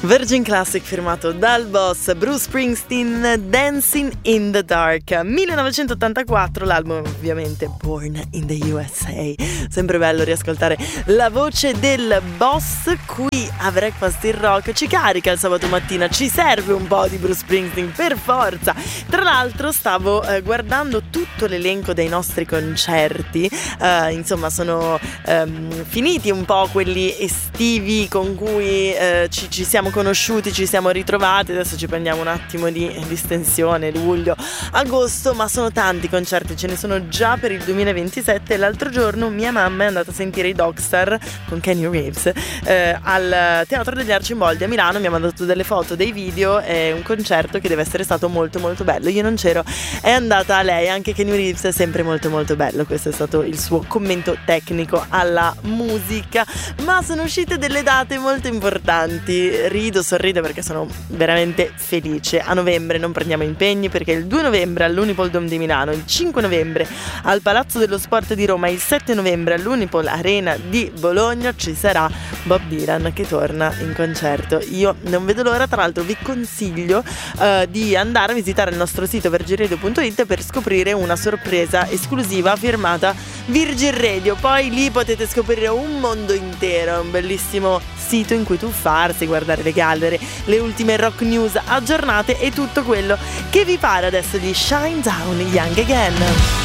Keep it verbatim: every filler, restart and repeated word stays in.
Virgin Classic firmato dal boss Bruce Springsteen, Dancing in the Dark, millenovecentottantaquattro, l'album ovviamente Born in the U S A. Sempre bello riascoltare la voce del boss qui a Breakfast in Rock. Ci carica il sabato mattina, ci serve un po' di Bruce Springsteen per forza. Tra l'altro stavo eh, guardando tutto l'elenco dei nostri concerti, eh, insomma sono ehm, finiti un po' quelli estivi con cui eh, ci, ci siamo conosciuti, ci siamo ritrovati. Adesso ci prendiamo un attimo di distensione, luglio, agosto, ma sono tanti concerti, ce ne sono già per il duemilaventisette. L'altro giorno mia mamma è andata a sentire i Dogstar con Kenny Reeves eh, al Teatro degli Arcimboldi a Milano, mi ha mandato delle foto, dei video, è un concerto che deve essere stato molto molto bello. Io non c'ero, è andata lei. Anche Kenny Reeves è sempre molto molto bello, questo è stato il suo commento tecnico alla musica. Ma sono uscite delle date molto importanti, rido, sorrido perché sono veramente felice. A novembre non prendiamo impegni perché il due novembre all'Unipol Dome di Milano, il cinque novembre al Palazzo dello Sport di Roma, il sette novembre all'Unipol Arena di Bologna ci sarà Bob Dylan che torna in concerto. Io non vedo l'ora. Tra l'altro vi consiglio uh, di andare a visitare il nostro sito virgin radio punto it per scoprire una sorpresa esclusiva firmata Virgin Radio. Poi lì potete scoprire un mondo intero, un bellissimo sito in cui tuffarsi, guardare le gallerie, le ultime rock news aggiornate e tutto quello che vi pare. Adesso di Shine Down, Young Again.